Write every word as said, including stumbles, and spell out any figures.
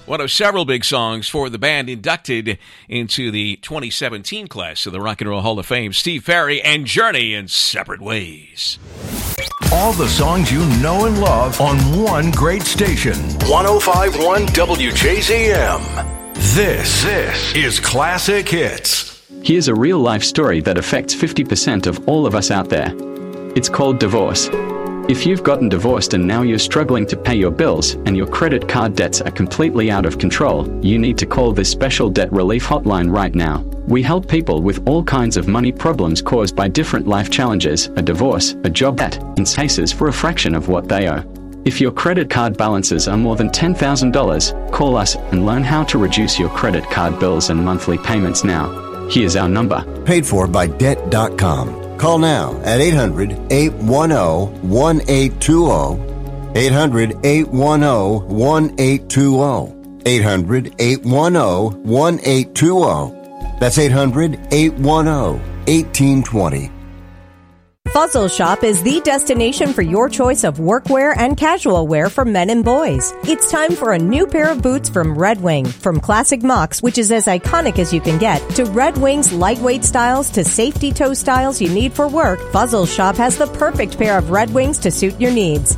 One of several big songs for the band inducted into the twenty seventeen class of the Rock and Roll Hall of Fame. Steve Perry and Journey in Separate Ways. All the songs you know and love on one great station. one oh five point one W J Z M. This, this is Classic Hits. Here's a real-life story that affects fifty percent of all of us out there. It's called divorce. If you've gotten divorced and now you're struggling to pay your bills and your credit card debts are completely out of control, you need to call this special debt relief hotline right now. We help people with all kinds of money problems caused by different life challenges, a divorce, a job debt, in cases for a fraction of what they owe. If your credit card balances are more than ten thousand dollars, call us and learn how to reduce your credit card bills and monthly payments now. Here's our number. Paid for by debt dot com. Call now at eight hundred, eight one zero, one eight two zero, eight hundred, eight one zero, one eight two zero, eight hundred, eight one zero, one eight two zero. That's eight hundred, eight one zero, one eight two zero. Fuzzle Shop is the destination for your choice of workwear and casual wear for men and boys. It's time for a new pair of boots from Red Wing. From classic mocks, which is as iconic as you can get, to Red Wing's lightweight styles to safety toe styles you need for work, Fuzzle Shop has the perfect pair of Red Wings to suit your needs.